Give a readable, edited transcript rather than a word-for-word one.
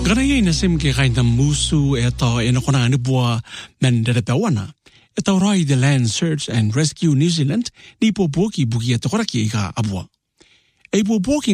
Garai na sim ke kain musu e ta e na kona ni bua men de pewana. E ta rai the Land Search and Rescue New Zealand ni po buki e te koraki ka abua. E po buki